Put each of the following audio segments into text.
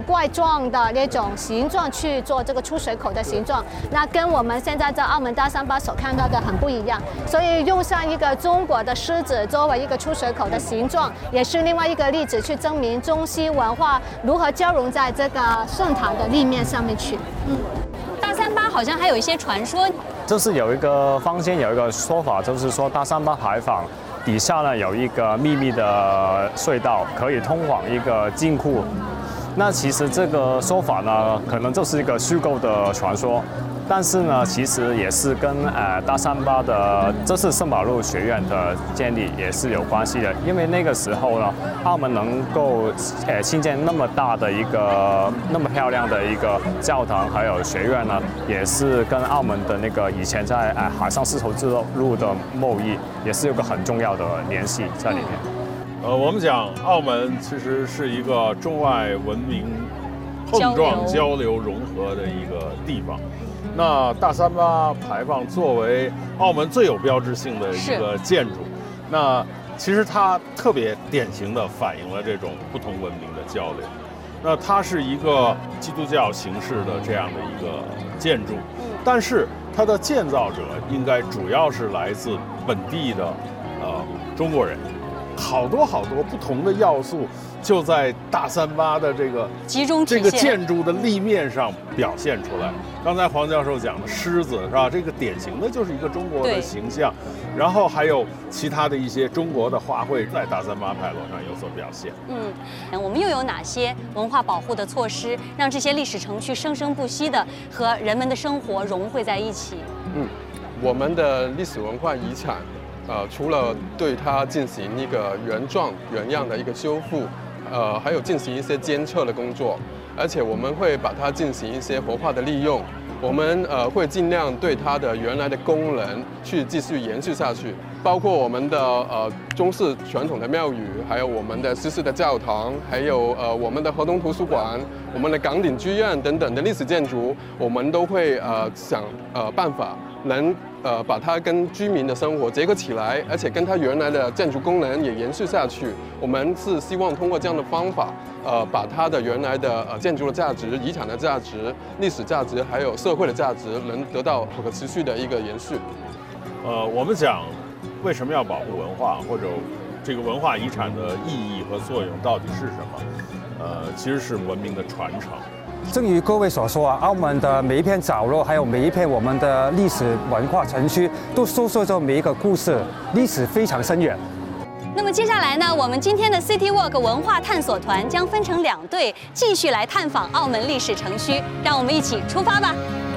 怪状的那种形状去做这个出水口的形状，那跟我们现在在澳门大三巴所看到的很不一样。所以用上一个中国的狮子作为一个出水口的形状，也是另外一个例子，去证明中西文化如何交融在这个圣堂的立面上面去。 大三巴好像还有一些传说， 就是有一个坊间有一个说法，就是说大三巴牌坊底下呢有一个秘密的隧道，可以通往一个金库。那其实这个说法呢，可能就是一个虚构的传说，但是呢，其实也是跟大三巴的这次圣保禄学院的建立也是有关系的。因为那个时候呢，澳门能够兴建那么大的一个那么漂亮的一个教堂还有学院呢，也是跟澳门的那个以前在海上丝绸之路的贸易也是有个很重要的联系在里面。 我们讲澳门其实是一个中外文明碰撞、交流、融合的一个地方。那大三巴牌坊作为澳门最有标志性的一个建筑，那其实它特别典型的反映了这种不同文明的交流。那它是一个基督教形式的这样的一个建筑，但是它的建造者应该主要是来自本地的中国人。好多不同的要素就在大三巴的这个集中体现这个建筑的立面上表现出来。刚才黄教授讲的狮子是吧？这个典型的就是一个中国的形象，然后还有其他的一些中国的花卉在大三巴牌楼上有所表现。 我们又有哪些文化保护的措施，让这些历史城区生生不息的和人们的生活融汇在一起？ 我们的历史文化遗产。除了对它进行一个原样的一个修复，还有进行一些监测的工作，而且我们会把它进行一些活化的利用。我们会尽量对它的原来的功能去继续延续下去，包括我们的中式传统的庙宇，还有我们的西式的教堂，还有我们的河东图书馆、我们的港鼎剧院等等的历史建筑，我们都会想办法能把它跟居民的生活结合起来，而且跟它原来的建筑功能也延续下去。我们是希望通过这样的方法，把它的原来的建筑的价值、遗产的价值、历史价值，还有社会的价值，能得到可持续的一个延续。 我们讲为什么要保护文化，或者这个文化遗产的意义和作用到底是什么？其实是文明的传承。 正如各位所说啊，澳门的每一片角落，还有每一片我们的历史文化城区，都诉说着每一个故事，历史非常深远。 那么接下来呢，我们今天的 City Walk 文化探索团将分成2队，继续来探访澳门历史城区，让我们一起出发吧。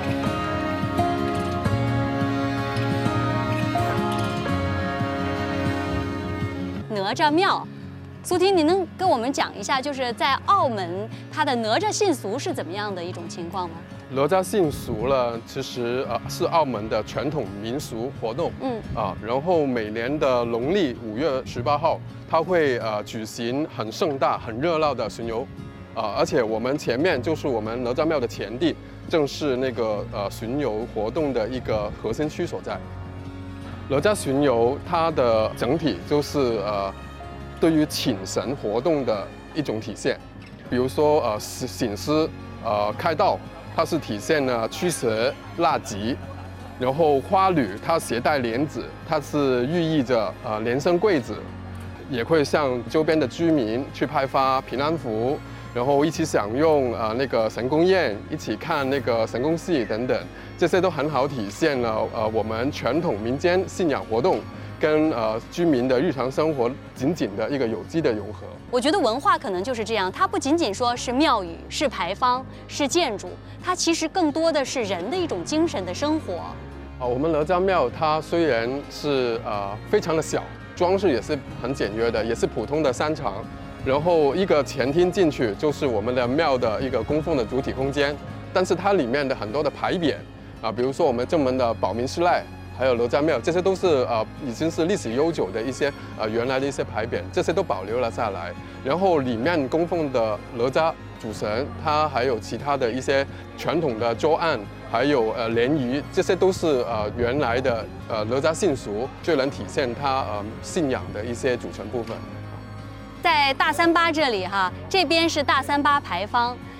哪吒庙。苏婷，你能跟我们讲一下，就是在澳门它的哪吒信俗是怎么样的一种情况吗？ 哪吒信俗呢，其实是澳门的传统民俗活动。然后每年的农历5月18号，它会举行很盛大、很热闹的巡游。而且我们前面就是我们哪吒庙的前地，正是那个巡游活动的一个核心区所在。哪吒巡游它的整体就是对于请神活动的一种体现，比如说醒狮、开道，它是体现了驱邪纳吉；然后花女它携带莲子，它是寓意着连生贵子，也会向周边的居民去派发平安符，然后一起享用那个神宫宴，一起看那个神宫戏等等，这些都很好体现了我们传统民间信仰活动跟居民的日常生活紧紧的一个有机的融合。 我觉得文化可能就是这样，它不仅仅说是庙宇、是牌坊、是建筑，它其实更多的是人的一种精神的生活。 我们哪吒庙它虽然是非常的小，装饰也是很简约的，也是普通的3层，然后一个前厅进去就是我们的庙的一个供奉的主体空间，但是它里面的很多的牌匾比如说我们正门的保民施赖，还有哪吒庙，这些都是已经是历史悠久的一些原来的一些牌匾，这些都保留了下来。然后里面供奉的哪吒主神，它还有其他的一些传统的桌案，还有联谊，这些都是原来的哪吒信俗最能体现它信仰的一些组成部分。 在大三巴这里哈，这边是大三巴牌坊，